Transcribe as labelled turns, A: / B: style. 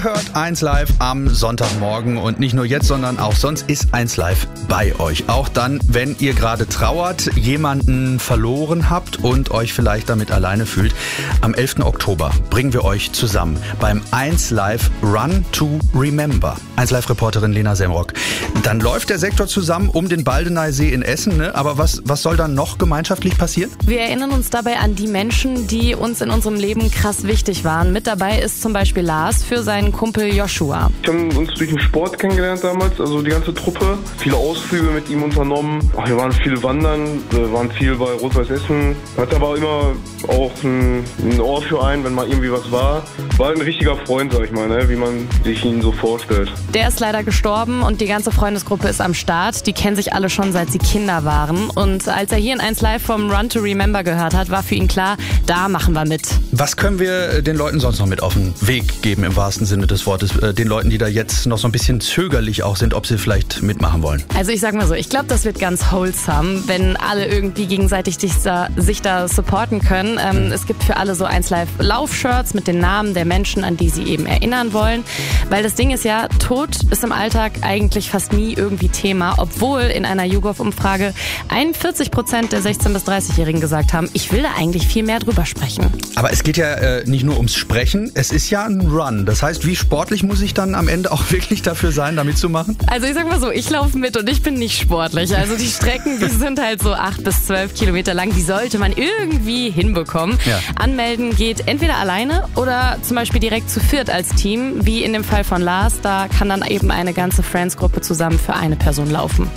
A: Ihr hört 1 Live am Sonntagmorgen und nicht nur jetzt, sondern auch sonst ist 1 Live bei euch. Auch dann, wenn ihr gerade trauert, jemanden verloren habt und euch vielleicht damit alleine fühlt. Am 11. Oktober bringen wir euch zusammen beim 1 Live Run to Remember. 1 Live-Reporterin Lena Semrock. Dann läuft der Sektor zusammen um den Baldeneysee in Essen, ne? Aber was soll dann noch gemeinschaftlich passieren?
B: Wir erinnern uns dabei an die Menschen, die uns in unserem Leben krass wichtig waren. Mit dabei ist zum Beispiel Lars für seinen Kumpel Joshua.
C: Wir haben uns durch den Sport kennengelernt damals, also die ganze Truppe. Viele Ausflüge mit ihm unternommen. Wir waren viel wandern, waren viel bei Rot-Weiß Essen. Hat aber immer auch ein Ohr für einen, wenn mal irgendwie was war. War ein richtiger Freund, sag ich mal, ne? Wie man sich ihn so vorstellt.
B: Der ist leider gestorben und die ganze Freundesgruppe ist am Start. Die kennen sich alle schon, seit sie Kinder waren. Und als er hier in 1 Live vom Run to Remember gehört hat, war für ihn klar, da machen wir mit.
A: Was können wir den Leuten sonst noch mit auf den Weg geben, im wahrsten Sinne des Wortes? Den Leuten, die da jetzt noch so ein bisschen zögerlich auch sind, ob sie vielleicht mitmachen wollen.
B: Also ich sag mal so, ich glaube, das wird ganz wholesome, wenn alle irgendwie gegenseitig sich da supporten können. Es gibt für alle so 1 Live Laufshirts mit den Namen der Menschen, an die sie eben erinnern wollen. Weil das Ding ist ja, Tod ist im Alltag eigentlich fast nie irgendwie Thema, obwohl in einer YouGov-Umfrage 41% der 16- bis 30-Jährigen gesagt haben, ich will da eigentlich viel mehr drüber sprechen.
A: Aber es geht ja nicht nur ums Sprechen, es ist ja ein Run. Das heißt, wie sportlich muss ich dann am Ende auch wirklich dafür sein, da mitzumachen?
B: Also ich sag mal so, ich laufe mit und ich bin nicht sportlich. Also die Strecken, die sind halt so 8 bis 12 Kilometer lang, die sollte man irgendwie hinbekommen. Ja. Anmelden geht entweder alleine oder zum Beispiel direkt zu viert als Team, wie in dem Fall von Lars. Da kann dann eben eine ganze Friends-Gruppe zusammen für eine Person laufen.